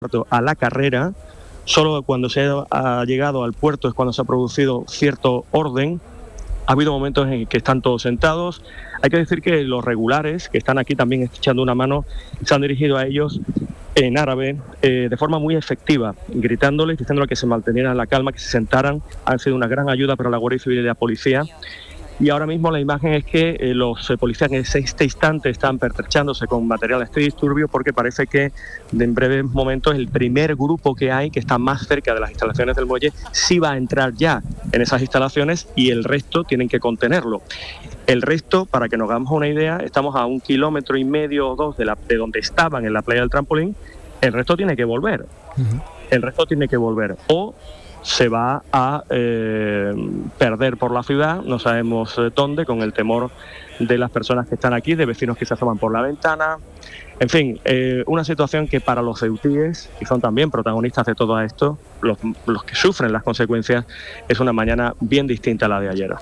a la carrera. Solo cuando se ha llegado al puerto es cuando se ha producido cierto orden. Ha habido momentos en que están todos sentados. Hay que decir que los regulares, que están aquí también echando una mano, se han dirigido a ellos en árabe de forma muy efectiva, gritándoles, diciéndoles que se mantuvieran la calma, que se sentaran. Han sido una gran ayuda para la Guardia Civil y la policía. Y ahora mismo la imagen es que los policías en este instante están pertrechándose con material antidisturbio, porque parece que en breves momentos el primer grupo que hay, que está más cerca de las instalaciones del muelle, sí va a entrar ya en esas instalaciones, y el resto tienen que contenerlo. El resto, para que nos hagamos una idea, estamos a 1,5 kilómetros o 2 de donde estaban, en la playa del Trampolín. El resto tiene que volver. El resto tiene que volver. O se va a perder por la ciudad, no sabemos dónde, con el temor de las personas que están aquí, de vecinos que se asoman por la ventana. En fin, una situación que para los ceutíes, y son también protagonistas de todo esto, los que sufren las consecuencias, es una mañana bien distinta a la de ayer.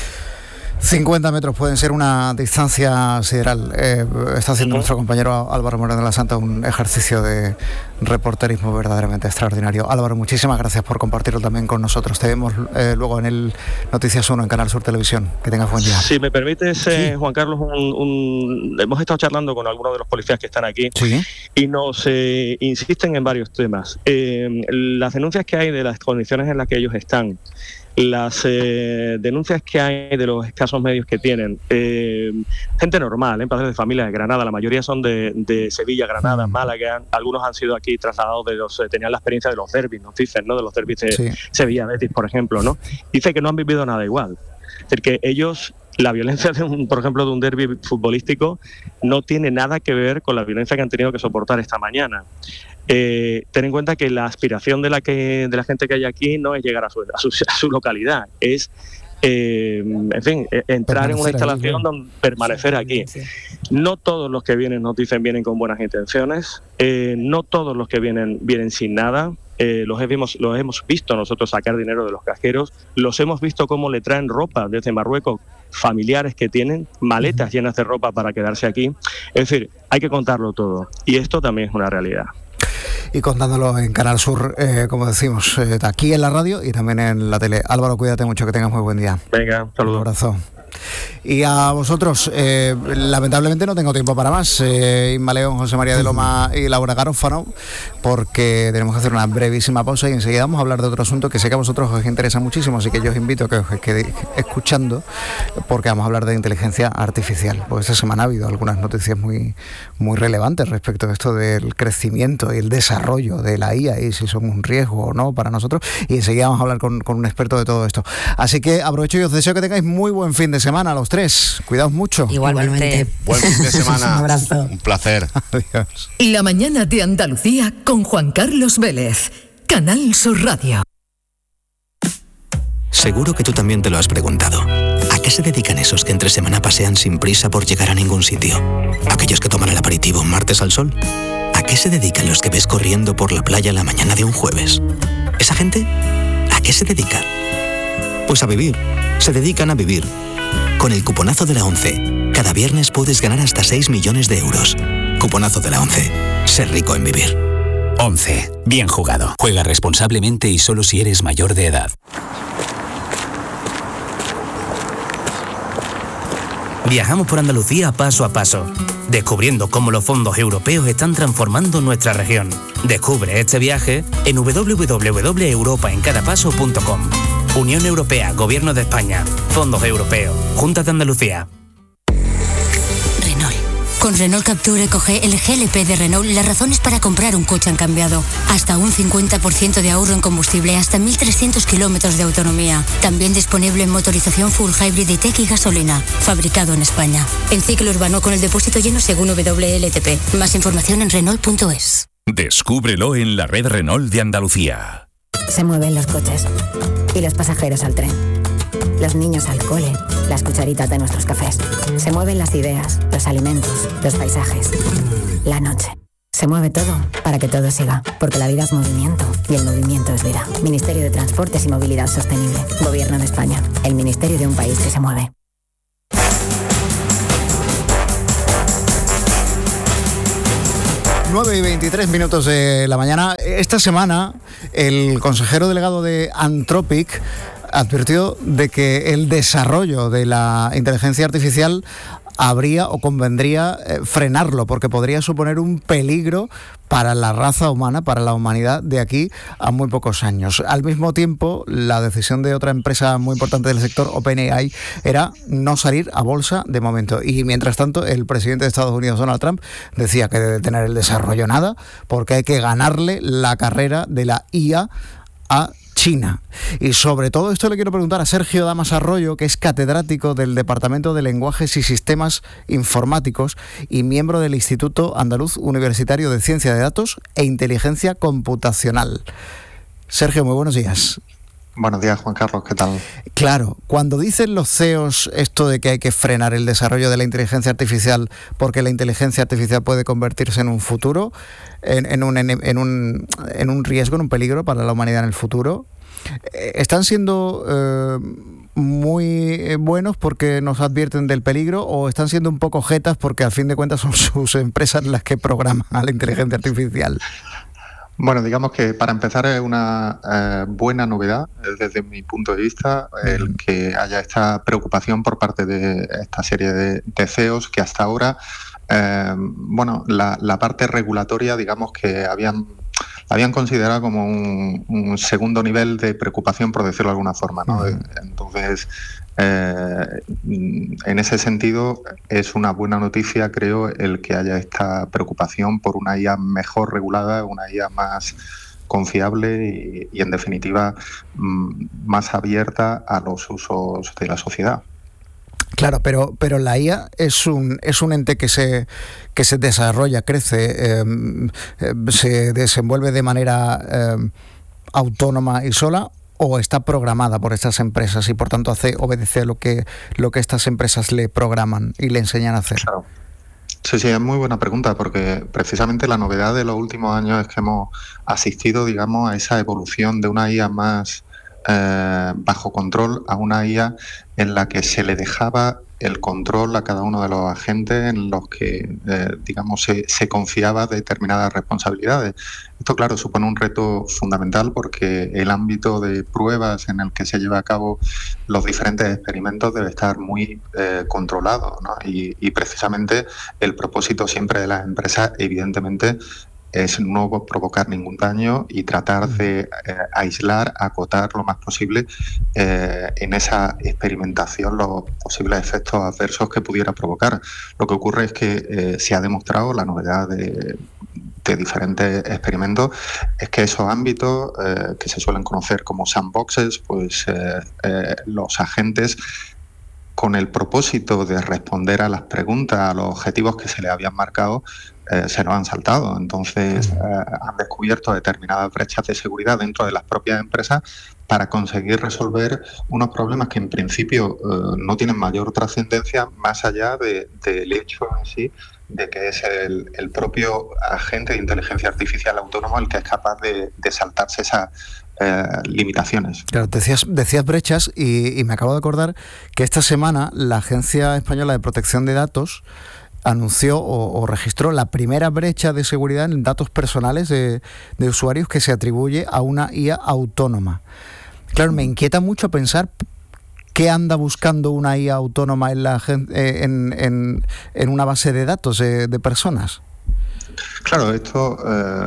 50 metros pueden ser una distancia sideral. Está haciendo nuestro compañero Álvaro Moreno de la Santa un ejercicio de reporterismo verdaderamente extraordinario. Álvaro, muchísimas gracias por compartirlo también con nosotros. Te vemos luego en el Noticias 1 en Canal Sur Televisión. Que tengas buen día. Si me permites, sí. Juan Carlos, hemos estado charlando con algunos de los policías que están aquí, ¿sí?, y nos insisten en varios temas. Las denuncias que hay de las condiciones en las que ellos están, las denuncias que hay de los escasos medios que tienen, gente normal, padres de familia de Granada, la mayoría son de Sevilla, Granada, Málaga, algunos han sido aquí trasladados tenían la experiencia de los derbis, nos dicen, ¿no?, de los derbis de sí. Sevilla, Betis, por ejemplo, ¿no? Dice que no han vivido nada igual. Es decir, que ellos, la violencia por ejemplo, de un derbi futbolístico no tiene nada que ver con la violencia que han tenido que soportar esta mañana. Ten en cuenta que la aspiración de la gente que hay aquí no es llegar a su localidad, es entrar en una instalación donde permanecer aquí. No todos los que vienen, nos dicen, vienen con buenas intenciones, no todos los que vienen sin nada. Los hemos visto nosotros sacar dinero de los cajeros, los hemos visto cómo le traen ropa desde Marruecos, familiares que tienen maletas llenas de ropa para quedarse aquí. Es decir, hay que contarlo todo, y esto también es una realidad. Y contándolo en Canal Sur, como decimos, aquí en la radio y también en la tele. Álvaro, cuídate mucho, que tengas muy buen día. Venga, saludos. Un abrazo. Y a vosotros, lamentablemente no tengo tiempo para más, Inma León, José María de Loma y Laura Garófano, porque tenemos que hacer una brevísima pausa y enseguida vamos a hablar de otro asunto que sé que a vosotros os interesa muchísimo, así que yo os invito a que os quedéis escuchando, porque vamos a hablar de inteligencia artificial. Pues esta semana ha habido algunas noticias muy, muy relevantes respecto a esto del crecimiento y el desarrollo de la IA y si son un riesgo o no para nosotros, y enseguida vamos a hablar con un experto de todo esto. Así que aprovecho y os deseo que tengáis muy buen fin de semana a los tres. Cuidaos mucho. Igualmente. Buen fin de semana. Un abrazo. Un placer. Adiós. La mañana de Andalucía con Juan Carlos Vélez. Canal Sur Radio. Seguro que tú también te lo has preguntado. ¿A qué se dedican esos que entre semana pasean sin prisa por llegar a ningún sitio? ¿Aquellos que toman el aperitivo un martes al sol? ¿A qué se dedican los que ves corriendo por la playa la mañana de un jueves? ¿Esa gente? ¿A qué se dedica? Pues a vivir. Se dedican a vivir. Con el cuponazo de la ONCE, cada viernes puedes ganar hasta 6 millones de euros. Cuponazo de la ONCE. Ser rico en vivir. ONCE. Bien jugado. Juega responsablemente y solo si eres mayor de edad. Viajamos por Andalucía paso a paso, descubriendo cómo los fondos europeos están transformando nuestra región. Descubre este viaje en www.europaencadapaso.com. Unión Europea, Gobierno de España, Fondos Europeos, Junta de Andalucía. Renault. Con Renault Captur EcoG, el GLP de Renault, las razones para comprar un coche han cambiado. Hasta un 50% de ahorro en combustible, hasta 1.300 kilómetros de autonomía. También disponible en motorización full hybrid y tech y gasolina. Fabricado en España. En ciclo urbano con el depósito lleno según WLTP. Más información en Renault.es. Descúbrelo en la red Renault de Andalucía. Se mueven los coches y los pasajeros al tren, los niños al cole, las cucharitas de nuestros cafés. Se mueven las ideas, los alimentos, los paisajes, la noche. Se mueve todo para que todo siga, porque la vida es movimiento y el movimiento es vida. Ministerio de Transportes y Movilidad Sostenible. Gobierno de España. El ministerio de un país que se mueve. 9:23 de la mañana. Esta semana, el consejero delegado de Anthropic advirtió de que el desarrollo de la inteligencia artificial habría o convendría frenarlo, porque podría suponer un peligro para la raza humana, para la humanidad, de aquí a muy pocos años. Al mismo tiempo, la decisión de otra empresa muy importante del sector, OpenAI, era no salir a bolsa de momento. Y mientras tanto, el presidente de Estados Unidos, Donald Trump, decía que de detener el desarrollo nada, porque hay que ganarle la carrera de la IA a China. Y sobre todo esto le quiero preguntar a Sergio Damas Arroyo, que es catedrático del Departamento de Lenguajes y Sistemas Informáticos y miembro del Instituto Andaluz Universitario de Ciencia de Datos e Inteligencia Computacional. Sergio, muy buenos días. Buenos días, Juan Carlos, ¿qué tal? Claro, cuando dicen los CEOs esto de que hay que frenar el desarrollo de la inteligencia artificial porque la inteligencia artificial puede convertirse en un futuro, en un riesgo, en un peligro para la humanidad en el futuro, ¿están siendo muy buenos porque nos advierten del peligro o están siendo un poco jetas porque al fin de cuentas son sus empresas las que programan a la inteligencia artificial? Bueno, digamos que para empezar es una buena novedad desde mi punto de vista el que haya esta preocupación por parte de esta serie de CEOs que hasta ahora, la parte regulatoria, digamos que habían considerado como un segundo nivel de preocupación, por decirlo de alguna forma, ¿no? Entonces, en ese sentido, es una buena noticia, creo, el que haya esta preocupación por una IA mejor regulada, una IA más confiable y en definitiva, más abierta a los usos de la sociedad. Claro, pero la IA es un ente que se desarrolla, crece, se desenvuelve de manera autónoma y sola, o está programada por estas empresas y por tanto obedece lo que estas empresas le programan y le enseñan a hacer. Claro. Sí, es muy buena pregunta, porque precisamente la novedad de los últimos años es que hemos asistido, digamos, a esa evolución de una IA más bajo control a una IA en la que se le dejaba el control a cada uno de los agentes en los que, se confiaba determinadas responsabilidades. Esto, claro, supone un reto fundamental porque el ámbito de pruebas en el que se lleva a cabo los diferentes experimentos debe estar muy controlado, ¿no? Y precisamente el propósito siempre de las empresas, evidentemente, es no provocar ningún daño y tratar de aislar, acotar lo más posible en esa experimentación los posibles efectos adversos que pudiera provocar. Lo que ocurre es que se ha demostrado, la novedad de diferentes experimentos, es que esos ámbitos que se suelen conocer como sandboxes, pues los agentes, con el propósito de responder a las preguntas, a los objetivos que se les habían marcado, se nos han saltado. Entonces han descubierto determinadas brechas de seguridad dentro de las propias empresas para conseguir resolver unos problemas que en principio no tienen mayor trascendencia más allá del hecho en sí de que es el propio agente de inteligencia artificial autónomo el que es capaz de saltarse esas limitaciones. Claro, decías brechas y me acabo de acordar que esta semana la Agencia Española de Protección de Datos anunció o registró la primera brecha de seguridad en datos personales de usuarios que se atribuye a una IA autónoma. Claro, me inquieta mucho pensar qué anda buscando una IA autónoma en una base de datos de personas. Claro, esto...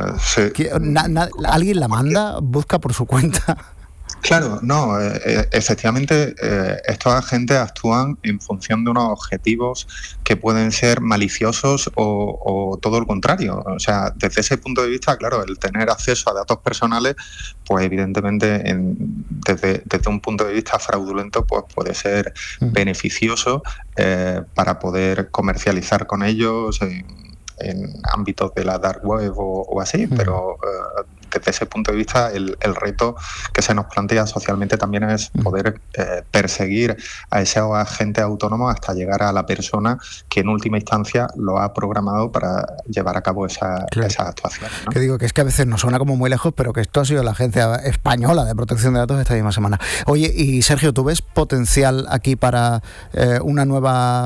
¿Alguien la manda? ¿Busca por su cuenta? Claro, no, efectivamente estos agentes actúan en función de unos objetivos que pueden ser maliciosos o todo lo contrario. O sea, desde ese punto de vista, claro, el tener acceso a datos personales, pues evidentemente desde un punto de vista fraudulento, pues puede ser beneficioso para poder comercializar con ellos en ámbitos de la dark web o así, pero desde ese punto de vista el reto que se nos plantea socialmente también es poder perseguir a ese agente autónomo hasta llegar a la persona que en última instancia lo ha programado para llevar a cabo esas actuaciones, ¿no? Que digo que es que a veces nos suena como muy lejos, pero que esto ha sido la Agencia Española de Protección de Datos esta misma semana. Oye, y Sergio, ¿tú ves potencial aquí para una nueva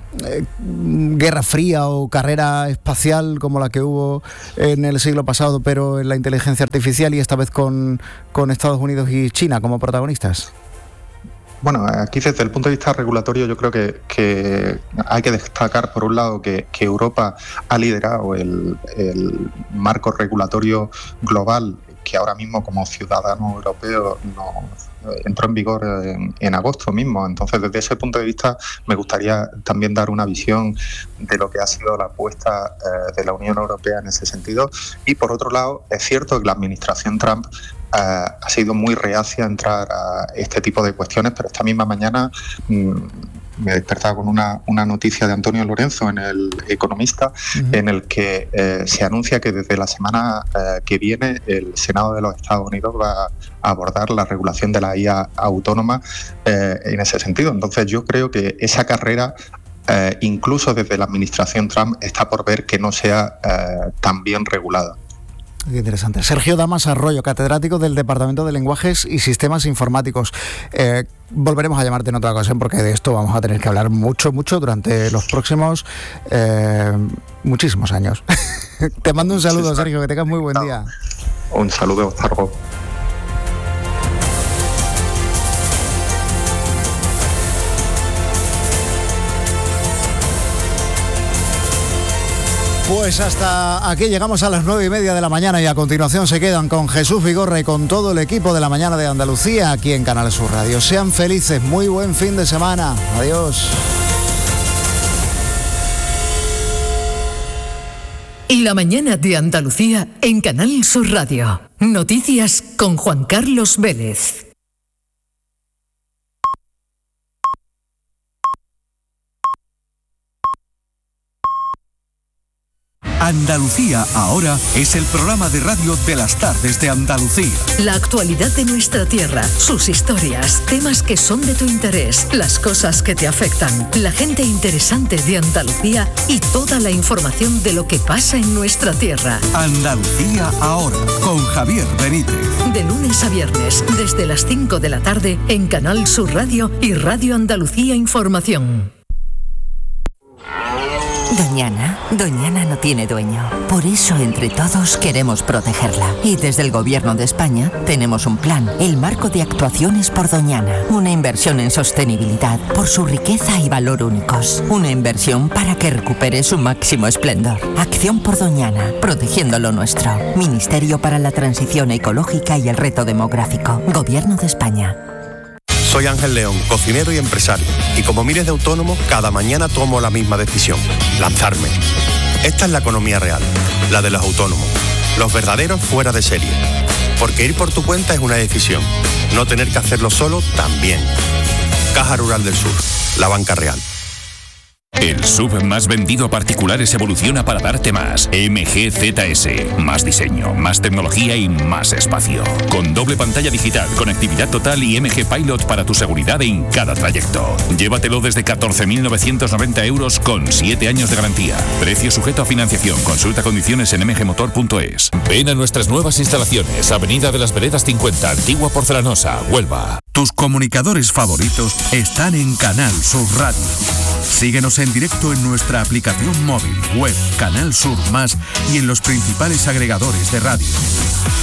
guerra fría o carrera espacial como la que hubo en el siglo pasado, pero en la inteligencia artificial, y esta vez con Estados Unidos y China como protagonistas? Bueno, aquí desde el punto de vista regulatorio yo creo que hay que destacar, por un lado, que Europa ha liderado el marco regulatorio global, que ahora mismo como ciudadano europeo entró en vigor en agosto mismo. Entonces, desde ese punto de vista, me gustaría también dar una visión de lo que ha sido la apuesta de la Unión Europea en ese sentido. Y por otro lado, es cierto que la administración Trump ha sido muy reacia a entrar a este tipo de cuestiones, pero esta misma mañana me he despertado con una noticia de Antonio Lorenzo en El Economista, en el que se anuncia que desde la semana que viene el Senado de los Estados Unidos va a abordar la regulación de la IA autónoma en ese sentido. Entonces yo creo que esa carrera, incluso desde la administración Trump, está por ver que no sea tan bien regulada. Qué interesante. Sergio Damas Arroyo, catedrático del Departamento de Lenguajes y Sistemas Informáticos. Volveremos a llamarte en otra ocasión porque de esto vamos a tener que hablar mucho durante los próximos muchísimos años. Te mando un saludo, Sergio, que tengas muy buen día. Un saludo, hasta luego. Pues hasta aquí llegamos a las 9:30 de la mañana y a continuación se quedan con Jesús Vigorra y con todo el equipo de La Mañana de Andalucía aquí en Canal Sur Radio. Sean felices, muy buen fin de semana. Adiós. Y La Mañana de Andalucía en Canal Sur Radio. Noticias con Juan Carlos Vélez. Andalucía Ahora es el programa de radio de las tardes de Andalucía. La actualidad de nuestra tierra, sus historias, temas que son de tu interés, las cosas que te afectan, la gente interesante de Andalucía y toda la información de lo que pasa en nuestra tierra. Andalucía Ahora, con Javier Benítez. De lunes a viernes, desde las 5 de la tarde, en Canal Sur Radio y Radio Andalucía Información. Doñana no tiene dueño. Por eso, entre todos, queremos protegerla. Y desde el Gobierno de España tenemos un plan, el Marco de Actuaciones por Doñana. Una inversión en sostenibilidad por su riqueza y valor únicos. Una inversión para que recupere su máximo esplendor. Acción por Doñana, protegiendo lo nuestro. Ministerio para la Transición Ecológica y el Reto Demográfico. Gobierno de España. Soy Ángel León, cocinero y empresario, y como miles de autónomos, cada mañana tomo la misma decisión: lanzarme. Esta es la economía real, la de los autónomos, los verdaderos fuera de serie. Porque ir por tu cuenta es una decisión, no tener que hacerlo solo también. Caja Rural del Sur, la banca real. El SUV más vendido a particulares evoluciona para darte más. MG ZS. Más diseño, más tecnología y más espacio. Con doble pantalla digital, conectividad total y MG Pilot para tu seguridad en cada trayecto. Llévatelo desde 14.990 euros con 7 años de garantía. Precio sujeto a financiación. Consulta condiciones en mgmotor.es. Ven a nuestras nuevas instalaciones. Avenida de las Veredas 50, Antigua Porcelanosa, Huelva. Tus comunicadores favoritos están en Canal Sur Radio. Síguenos en directo en nuestra aplicación móvil, web, Canal Sur Más y en los principales agregadores de radio.